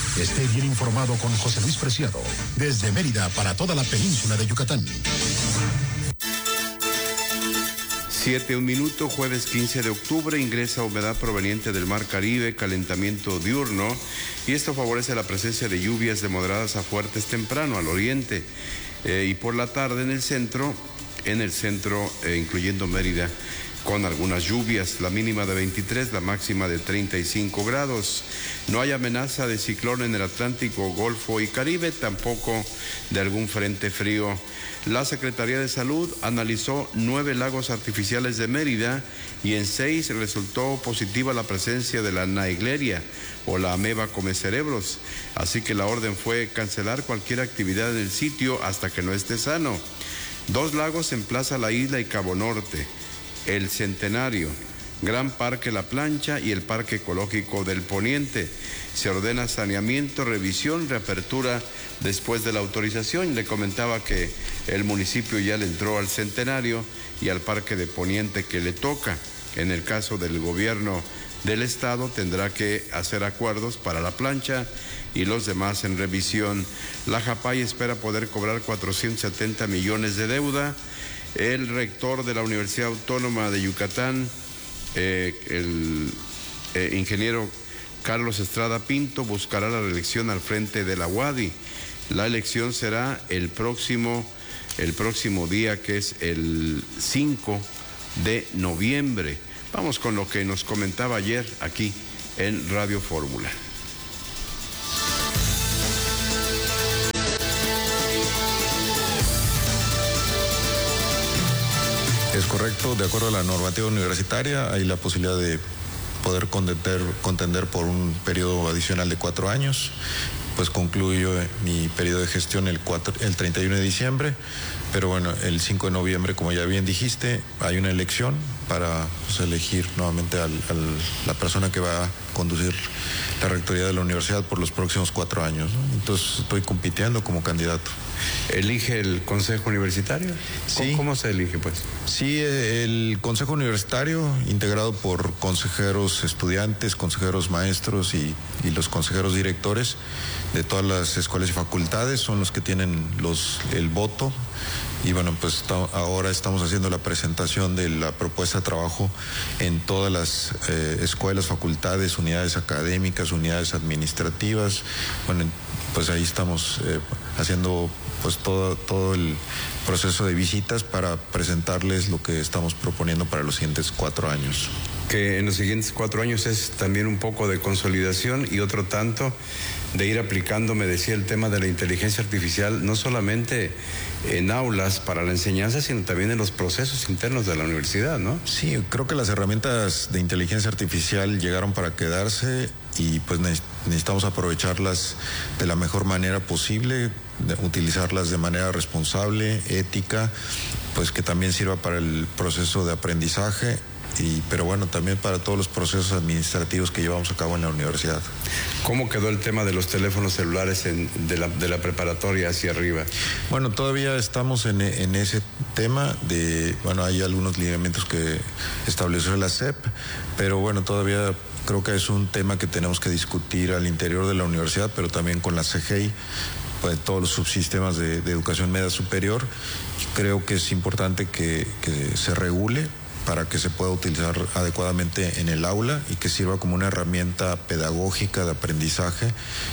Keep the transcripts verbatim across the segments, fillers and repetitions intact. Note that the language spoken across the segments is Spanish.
Esté bien informado con José Luis Preciado. Desde Mérida para toda la península de Yucatán. Siete, un minuto, jueves quince de octubre, ingresa humedad proveniente del Mar Caribe, calentamiento diurno, y esto favorece la presencia de lluvias de moderadas a fuertes temprano al oriente, eh, y por la tarde en el centro, en el centro, eh, incluyendo Mérida, con algunas lluvias, la mínima de veintitrés, la máxima de treinta y cinco grados. No hay amenaza de ciclón en el Atlántico, Golfo y Caribe, tampoco de algún frente frío. La Secretaría de Salud analizó nueve lagos artificiales de Mérida y en seis resultó positiva la presencia de la naegleria o la ameba comecerebros, así que la orden fue cancelar cualquier actividad en el sitio hasta que no esté sano. Dos lagos en Plaza La Isla y Cabo Norte, el Centenario, Gran Parque La Plancha y el Parque Ecológico del Poniente. Se ordena saneamiento, revisión, reapertura después de la autorización. Le comentaba que el municipio ya le entró al Centenario y al Parque de Poniente que le toca. En el caso del gobierno del estado tendrá que hacer acuerdos para La Plancha y los demás en revisión. La Japay espera poder cobrar cuatrocientos setenta millones de deuda. El rector de la Universidad Autónoma de Yucatán, eh, el eh, ingeniero Carlos Estrada Pinto, buscará la reelección al frente de la U A D I. La elección será el próximo, el próximo día, que es el cinco de noviembre. Vamos con lo que nos comentaba ayer aquí en Radio Fórmula. Es correcto, de acuerdo a la normativa universitaria, hay la posibilidad de poder contender, contender por un periodo adicional de cuatro años. Pues concluyo mi periodo de gestión el, cuatro, el treinta y uno de diciembre, pero bueno, el cinco de noviembre, como ya bien dijiste, hay una elección para pues, elegir nuevamente a la persona que va a conducir la rectoría de la universidad por los próximos cuatro años, ¿no? Entonces estoy compitiendo como candidato. ¿Elige el Consejo Universitario? Sí. ¿Cómo se elige, pues? Sí, el Consejo Universitario, integrado por consejeros estudiantes, consejeros maestros y, y los consejeros directores de todas las escuelas y facultades, son los que tienen los, el voto. Y bueno, pues está, ahora estamos haciendo la presentación de la propuesta de trabajo en todas las eh, escuelas, facultades, unidades académicas, unidades administrativas. Bueno, pues ahí estamos eh, haciendo pues todo, todo el proceso de visitas para presentarles lo que estamos proponiendo para los siguientes cuatro años. Que en los siguientes cuatro años es también un poco de consolidación y otro tanto de ir aplicando, me decía, el tema de la inteligencia artificial, no solamente en aulas para la enseñanza, sino también en los procesos internos de la universidad, ¿no? Sí, creo que las herramientas de inteligencia artificial llegaron para quedarse y pues necesitamos aprovecharlas de la mejor manera posible, de utilizarlas de manera responsable, ética, pues que también sirva para el proceso de aprendizaje. Y, pero bueno, también para todos los procesos administrativos que llevamos a cabo en la universidad. ¿Cómo quedó el tema de los teléfonos celulares en, de, la, de la preparatoria hacia arriba? Bueno, todavía estamos en, en ese tema de, bueno, hay algunos lineamientos que estableció la S E P, pero bueno, todavía creo que es un tema que tenemos que discutir al interior de la universidad, pero también con la C G I, pues todos los subsistemas de, de educación media superior. Creo que es importante que, que se regule para que se pueda utilizar adecuadamente en el aula y que sirva como una herramienta pedagógica de aprendizaje,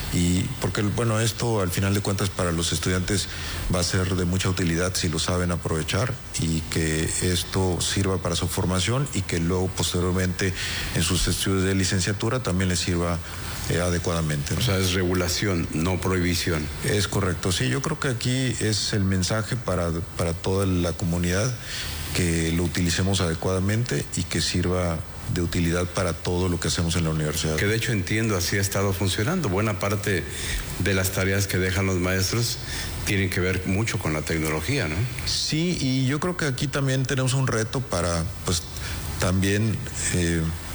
y porque bueno, esto al final de cuentas para los estudiantes va a ser de mucha utilidad si lo saben aprovechar, y que esto sirva para su formación y que luego posteriormente en sus estudios de licenciatura también les sirva eh, adecuadamente, ¿no? O sea, es regulación, no prohibición. Es correcto, sí, yo creo que aquí es el mensaje para, para toda la comunidad, que lo utilicemos adecuadamente y que sirva de utilidad para todo lo que hacemos en la universidad. Que de hecho entiendo así ha estado funcionando. Buena parte de las tareas que dejan los maestros tienen que ver mucho con la tecnología, ¿no? Sí, y yo creo que aquí también tenemos un reto para, pues, también eh,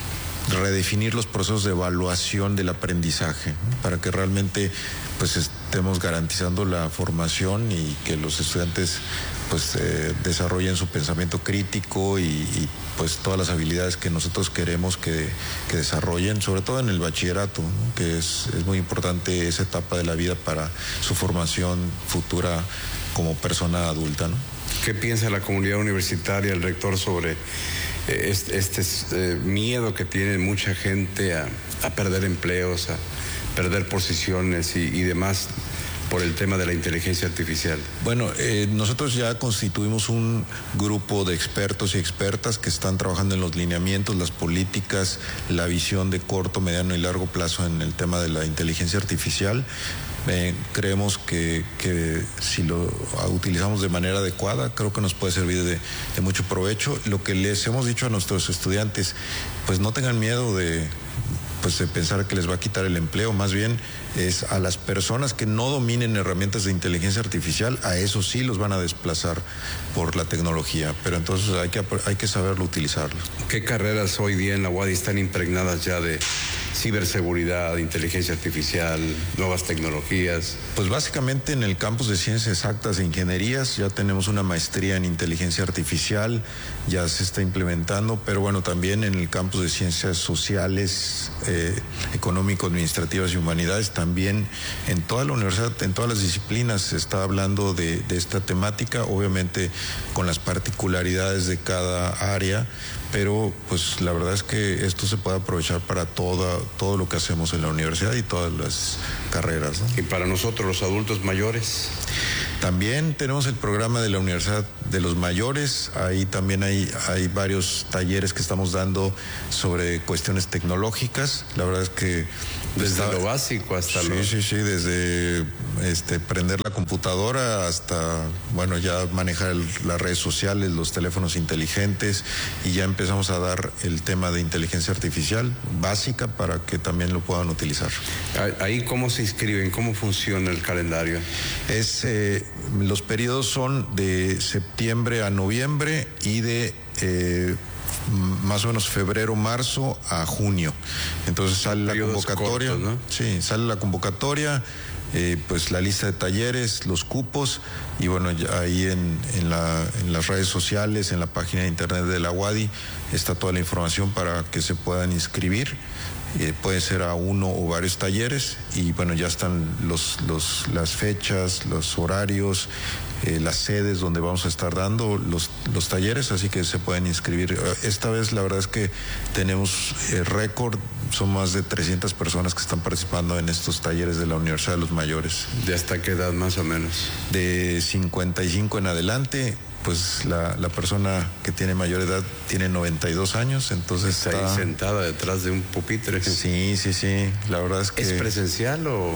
redefinir los procesos de evaluación del aprendizaje, para que realmente pues estemos garantizando la formación y que los estudiantes pues eh, desarrollen su pensamiento crítico y, y pues todas las habilidades que nosotros queremos que, que desarrollen, sobre todo en el bachillerato, ¿no? Que es, es muy importante esa etapa de la vida para su formación futura como persona adulta, ¿no? ¿Qué piensa la comunidad universitaria, el rector, sobre este, este eh, miedo que tiene mucha gente a, a perder empleos, a perder posiciones y, y demás por el tema de la inteligencia artificial? Bueno, eh, nosotros ya constituimos un grupo de expertos y expertas que están trabajando en los lineamientos, las políticas, la visión de corto, mediano y largo plazo en el tema de la inteligencia artificial. Eh, creemos que, que si lo utilizamos de manera adecuada, creo que nos puede servir de, de mucho provecho. Lo que les hemos dicho a nuestros estudiantes, pues no tengan miedo de, pues de pensar que les va a quitar el empleo, más bien es a las personas que no dominen herramientas de inteligencia artificial, a eso sí los van a desplazar por la tecnología, pero entonces hay que, hay que saberlo utilizarlo. ¿Qué carreras hoy día en la U A D Y están impregnadas ya de ciberseguridad, inteligencia artificial, nuevas tecnologías? Pues básicamente en el campus de Ciencias Exactas e Ingenierías ya tenemos una maestría en inteligencia artificial, ya se está implementando, pero bueno, también en el campus de Ciencias Sociales, eh, Económico, Administrativas y Humanidades, también en toda la universidad, en todas las disciplinas se está hablando de, de esta temática, obviamente con las particularidades de cada área, pero pues la verdad es que esto se puede aprovechar para toda, todo lo que hacemos en la universidad y todas las carreras, ¿no? ¿Y para nosotros los adultos mayores? También tenemos el programa de la Universidad de los Mayores, ahí también hay, hay varios talleres que estamos dando sobre cuestiones tecnológicas, la verdad es que... Desde está, lo básico hasta sí, lo... Sí, sí, sí, desde este, prender la computadora hasta, bueno, ya manejar el, las redes sociales, los teléfonos inteligentes, y ya empezamos a dar el tema de inteligencia artificial básica para que también lo puedan utilizar. Ahí, ¿cómo se inscriben? ¿Cómo funciona el calendario? Es, eh, los periodos son de septiembre a noviembre y de... Eh, más o menos febrero, marzo a junio. Entonces sale la convocatoria, cortos, ¿no? Sí, sale la convocatoria, eh, pues la lista de talleres, los cupos, y bueno, ya ahí en, en, la, en las redes sociales, en la página de internet de la U A D Y, está toda la información para que se puedan inscribir. Eh, puede ser a uno o varios talleres, y bueno, ya están los, los, las fechas, los horarios, eh, las sedes donde vamos a estar dando los, los talleres, así que se pueden inscribir. Esta vez la verdad es que tenemos eh, récord, son más de trescientas personas que están participando en estos talleres de la Universidad de los Mayores. ¿De hasta qué edad más o menos? De cincuenta y cinco en adelante. Pues la, la persona que tiene mayor edad tiene noventa y dos años, entonces está, está ahí sentada detrás de un pupitre. Sí, sí, sí, la verdad es que... ¿Es presencial o...?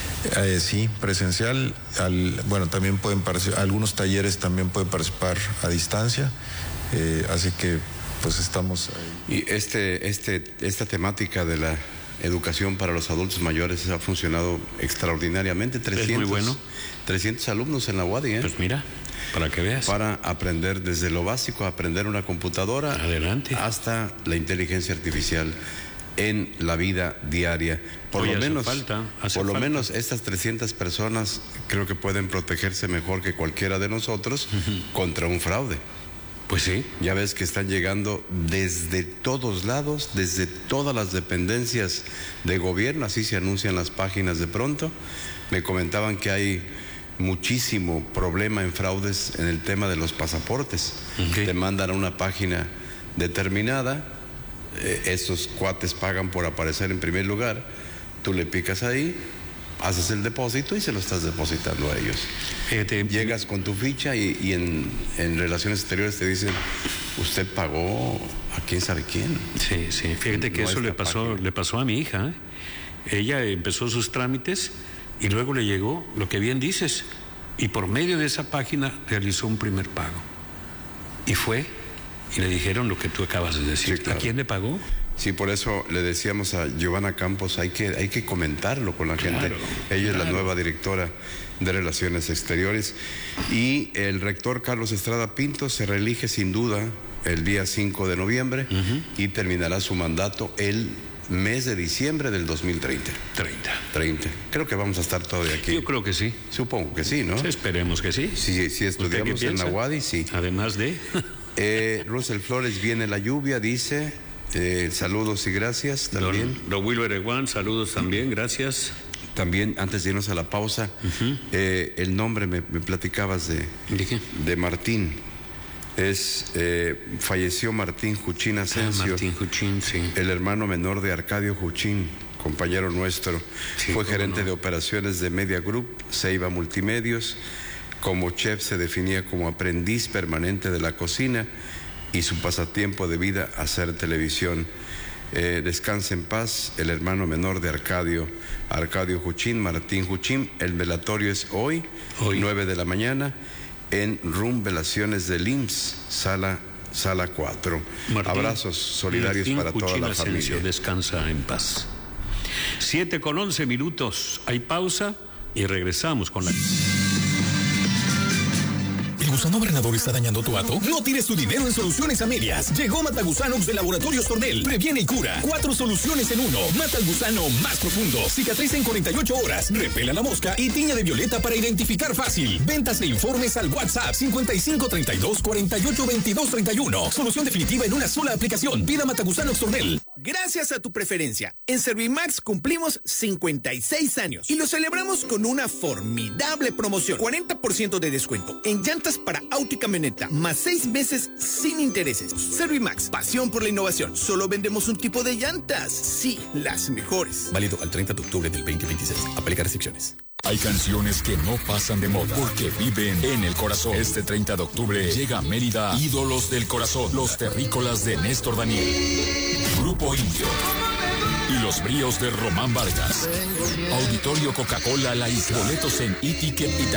Eh, sí, presencial. Al, bueno, también pueden participar, algunos talleres también pueden participar a distancia, eh, así que pues estamos ahí. Y este, este, esta temática de la educación para los adultos mayores ha funcionado extraordinariamente. trescientos, es muy bueno. trescientos alumnos en la U A D Y, ¿eh? Pues mira, para que veas. Para aprender desde lo básico, aprender una computadora. Adelante. Hasta la inteligencia artificial en la vida diaria. Por Oye, lo menos, hace falta, hace por lo falta. menos estas trescientas personas creo que pueden protegerse mejor que cualquiera de nosotros uh-huh. contra un fraude. Pues sí. Ya ves que están llegando desde todos lados, desde todas las dependencias de gobierno, así se anuncian las páginas de pronto. Me comentaban que hay muchísimo problema en fraudes en el tema de los pasaportes. Okay. Te mandan a una página determinada, eh, esos cuates pagan por aparecer en primer lugar, tú le picas ahí, haces el depósito y se lo estás depositando a ellos. Fíjate, llegas con tu ficha y, y en, en Relaciones Exteriores te dicen, usted pagó a quién sabe quién. Sí, sí, fíjate que no eso le pasó, le pasó a mi hija, ¿eh? Ella empezó sus trámites y luego le llegó lo que bien dices, y por medio de esa página realizó un primer pago. Y fue, y le dijeron lo que tú acabas de decir. Sí, claro. ¿A quién le pagó? Sí, por eso le decíamos a Giovanna Campos, hay que, hay que comentarlo con la gente. Claro, Ella claro. es la nueva directora de Relaciones Exteriores. Y el rector Carlos Estrada Pinto se reelige sin duda el día cinco de noviembre uh-huh. y terminará su mandato el mes de diciembre del dos mil treinta. treinta. treinta. Creo que vamos a estar todavía aquí. Yo creo que sí. Supongo que sí, ¿no? Sí, esperemos que sí. Si, si estudiamos en Nahuadi, sí. Además de... eh, Russell Flores, viene la lluvia, dice. Eh, saludos y gracias también. Don, don Wilber Eguán, saludos también, gracias. También, antes de irnos a la pausa, uh-huh. eh, el nombre, me, me platicabas de, ¿De qué? De Martín. Es, eh, falleció Martín Juchín Asensio. Ah, Martín Juchín, sí. El hermano menor de Arcadio Juchín, compañero nuestro. Sí, fue gerente no. de operaciones de Media Group, Ceiba Multimedios. Como chef se definía como aprendiz permanente de la cocina y su pasatiempo de vida hacer televisión. Eh, descanse en paz el hermano menor de Arcadio, Arcadio Juchín, Martín Juchín. El velatorio es hoy, hoy. nueve de la mañana. En Room Velaciones del I M S S, sala, sala cuatro. Martín, Abrazos solidarios Martín para Juchín toda la Asensio, familia. Descansa en paz. siete con once minutos. Hay pausa y regresamos con la... ¿El gusano granador está dañando tu hato? No tires tu dinero en soluciones a medias. Llegó Matagusanox de Laboratorios Tornel. Previene y cura. Cuatro soluciones en uno. Mata al gusano más profundo. Cicatriza en cuarenta y ocho horas. Repela la mosca y tiña de violeta para identificar fácil. Ventas e informes al WhatsApp cincuenta y cinco treinta y dos cuarenta y ocho veintidós treinta y uno. Solución definitiva en una sola aplicación. Pida Matagusanox Tornel. Gracias a tu preferencia, en Servimax cumplimos cincuenta y seis años y lo celebramos con una formidable promoción. cuarenta por ciento de descuento en llantas para auto y camioneta, más seis meses sin intereses. Servimax, pasión por la innovación. Solo vendemos un tipo de llantas. Sí, las mejores. Válido al treinta de octubre del veinte veintiséis. Aplica restricciones. Hay canciones que no pasan de moda porque viven en el corazón. Este treinta de octubre llega a Mérida Ídolos del Corazón, los terrícolas de Néstor Daniel, Grupo Indio y los bríos de Román Vargas. Auditorio Coca-Cola La Isla. Boletos en iticket y